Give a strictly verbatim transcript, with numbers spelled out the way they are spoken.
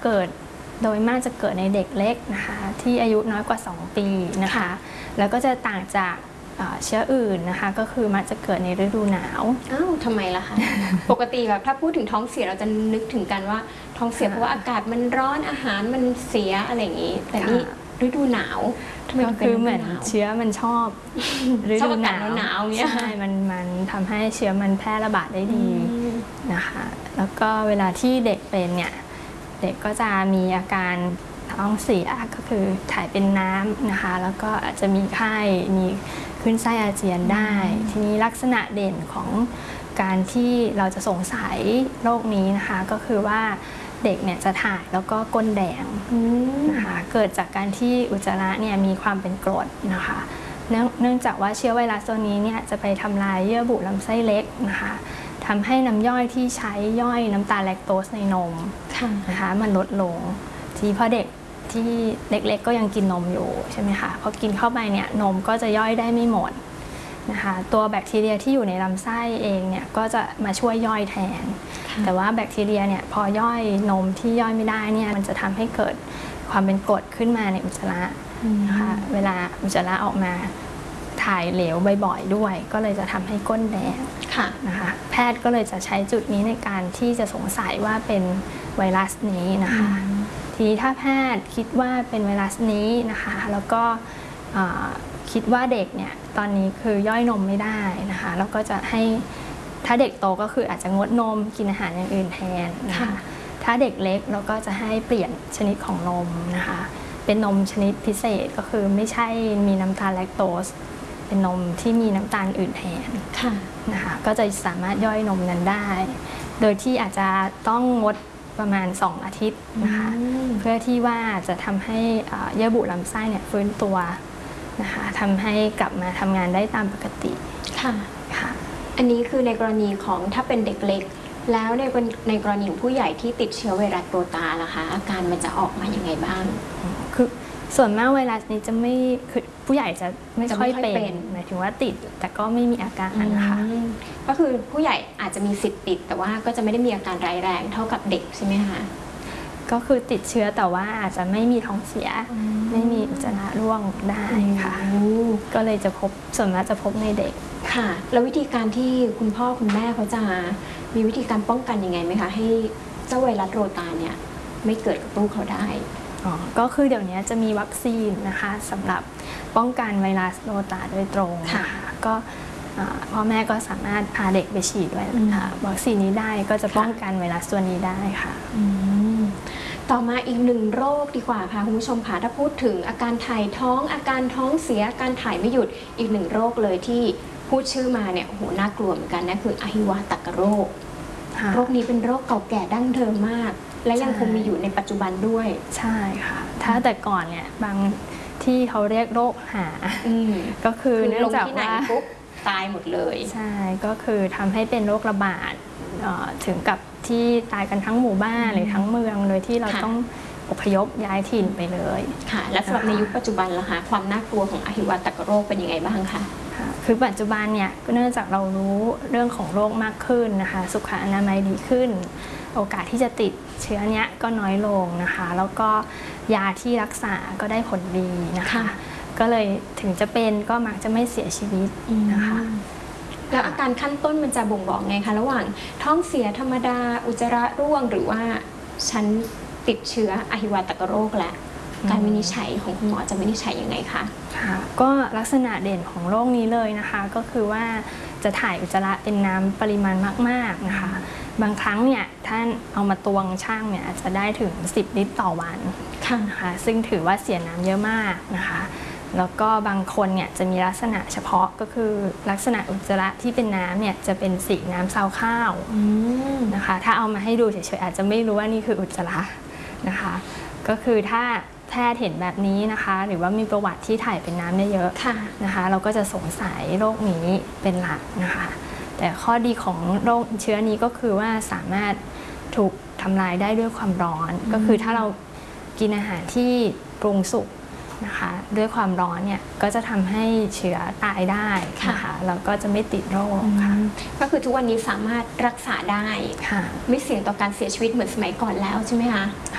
เกิดโดยมากจะเกิดในเด็กเล็กนะคะที่อายุน้อยกว่าสองปีนะคะแล้วก็จะต่างจากเชื้ออื่นนะคะก็คือมักจะเกิดในฤดูหนาวอ้าวทำไมล่ะคะ ปกติแบบถ้าพูดถึงท้องเสียเราจะนึกถึงกันว่าท้องเสียเพราะว่าอากาศมันร้อนอาหารมันเสียอะไรอย่างนี้แต่นี่ฤดูหนาวก็คือเหมือนเชื้อมันชอบฤดูหนาวหนาวเนี่ยใช่มันมันทำให้เชื้อมันแพร่ระบาดได้ดีนะคะแล้วก็เวลาที่เด็กเป็นเนี่ยเด็กก็จะมีอาการท้องเสียก็คือถ่ายเป็นน้ำนะคะแล้วก็อาจจะมีไข้มีขึ้นไส้อาเจียนได้ทีนี้ลักษณะเด่นของการที่เราจะสงสัยโรคนี้นะคะก็คือว่าเด็กเนี่ยจะถ่ายแล้วก็ก้นแดงนะคะเกิดจากการที่อุจจาระเนี่ยมีความเป็นกรดนะคะเนื่องจากว่าเชื้อไวรัสตัวนี้เนี่ยจะไปทำลายเยื่อบุลำไส้เล็กนะคะทำให้น้ำย่อยที่ใช้ย่อยน้ำตาลแลคโตสในนมนะคะมันลดลงทีพอเด็กที่เล็กๆก็ยังกินนมอยู่ใช่ไหมคะพอกินเข้าไปเนี่ยนมก็จะย่อยได้ไม่หมดนะคะตัวแบคทีเรียที่อยู่ในลำไส้เองเนี่ยก็จะมาช่วยย่อยแทนแต่ว่าแบคทีเรียเนี่ยพอย่อยนมที่ย่อยไม่ได้เนี่ยมันจะทำให้เกิดความเป็นกรดขึ้นมาในอุจจาระนะคะเวลาอุจจาระออกมาถ่ายเหลวบ่อยๆด้วยก็เลยจะทำให้ก้นแดงนะคะแพทย์ก็เลยจะใช้จุดนี้ในการที่จะสงสัยว่าเป็นไวรัสนี้นะคะทีนี้ถ้าแพทย์คิดว่าเป็นไวรัสนี้นะคะแล้วก็คิดว่าเด็กเนี่ยตอนนี้คือย่อยนมไม่ได้นะคะแล้วก็จะให้ถ้าเด็กโตก็คืออาจจะงดนมกินอาหารอย่างอื่นแทนนะคะถ้าเด็กเล็กเราก็จะให้เปลี่ยนชนิดของนมนะคะเป็นนมชนิดพิเศษก็คือไม่ใช่มีน้ำตาลแลคโตสเป็นนมที่มีน้ำตาลอื่นแทนนะคะก็จะสามารถย่อยนมนั้นได้โดยที่อาจจะต้องงดประมาณสองอาทิตย์นะคะเพื่อที่ว่าจะทำให้เยื่อบุลำไส้เนี่ยฟื้นตัวนะคะทำให้กลับมาทำงานได้ตามปกติค่ะค่ะอันนี้คือในกรณีของถ้าเป็นเด็กเล็กแล้วในในกรณีของผู้ใหญ่ที่ติดเชื้อไวรัสโรตาล่ะคะอาการมันจะออกมาอย่างไงบ้างคือส่วนมากไวรัสนี้จะไม่คือผู้ใหญ่จะไม่ค่อยเป็นหมายถึงว่าติดแต่ก็ไม่มีอาการนะคะก็คือผู้ใหญ่อาจจะมีสิทธิ์ติดแต่ว่าก็จะไม่ได้มีอาการร้ายแรงเท่ากับเด็กใช่ไหมคะก็คือติดเชื้อแต่ว่าอาจจะไม่มีท้องเสียไม่มีอุจจาระร่วงได้ค่ะก็เลยจะพบส่วนมากจะพบในเด็กค่ะแล้ววิธีการที่คุณพ่อคุณแม่เขาจะมีวิธีการป้องกันยังไงไหมคะให้เจ้าไวรัสโรตาเนี่ยไม่เกิดกับลูกเขาได้อ๋อก็คือเดี๋ยวนี้จะมีวัคซีนนะคะสำหรับป้องกันไวรัสโรตาโดยตรงค่ะก็พ่อแม่ก็สามารถพาเด็กไปฉีดไว้ค่ะวัคซีนนี้ได้ก็จะป้องกันไวรัสตัวนี้ได้ค่ะต่อมาอีกหนึ่งโรคดีกว่าค่ะคุณผู้ชมค่ะถ้าพูดถึงอาการถ่ายท้องอาการท้องเสียอาการถ่ายไม่หยุดอีกหนึ่งโรคเลยที่พูดชื่อมาเนี่ยโอ้โหน่ากลัวเหมือนกันนะคืออหิวาตกโรคโรคนี้เป็นโรคเก่าแก่ดั้งเดิมมากและยังคงมีอยู่ในปัจจุบันด้วยใช่ค่ะถ้าแต่ก่อนเนี่ยบางที่เขาเรียกโรคหาก็คือเนื่องจากว่าตายหมดเลยใช่ก็คือทำให้เป็นโรคระบาดถึงกับที่ตายกันทั้งหมู่บ้านหรือทั้งเมืองโดยที่เราต้องอพยพย้ายถิ่นไปเลยค่ะและสำหรับในยุคปัจจุบันล่ะคะความน่ากลัวของอหิวาตกโรคเป็นยังไงบ้างคะคือปัจจุบันเนี่ยก็เนื่องจากเรารู้เรื่องของโรคมากขึ้นนะคะสุขอนามัยดีขึ้นโอกาสที่จะติดเชื้อเนี้ยก็น้อยลงนะคะแล้วก็ยาที่รักษาก็ได้ผลดีนะคะก็เลยถึงจะเป็นก็มักจะไม่เสียชีวิตนะคะแล้วอาการขั้นต้นมันจะบ่งบอกไงคะระหว่างท้องเสียธรรมดาอุจจาระร่วงหรือว่าฉันติดเชื้ออหิวาตกโรคและการวินิจฉัยของคุณหมอจะวินิจฉัยยังไงคะค่ะก็ลักษณะเด่นของโรคนี้เลยนะคะก็คือว่าจะถ่ายอุจจาระเป็นน้ำปริมาณมากๆนะคะบางครั้งเนี่ยท่านเอามาตวงช่างเนี่ยอาจจะได้ถึงสิบลิตรต่อวันนะคะซึ่งถือว่าเสียน้ำเยอะมากนะคะแล้วก็บางคนเนี่ยจะมีลักษณะเฉพาะก็คือลักษณะอุจจาระที่เป็นน้ำเนี่ยจะเป็นสีน้ำซาวข้าวนะคะถ้าเอามาให้ดูเฉยๆอาจจะไม่รู้ว่านี่คืออุจจาระนะคะก็คือถ้าแพทย์เห็นแบบนี้นะคะหรือว่ามีประวัติที่ถ่ายเป็นน้ำเยอะๆนะคะเราก็จะสงสัยโรคนี้เป็นหลักนะคะแต่ข้อดีของโรคเชื้อนี้ก็คือว่าสามารถถูกทำลายได้ด้วยความร้อนก็คือถ้าเรากินอาหารที่ปรุงสุกนะคะด้วยความร้อนเนี่ยก็จะทำให้เชื้อตายได้นะคะแล้วก็จะไม่ติดโรคค่ะก็คือทุกวันนี้สามารถรักษาได้ไม่เสี่ยงต่อการเสียชีวิตเหมือนสมัยก่อนแล้วใช่ไหมคะ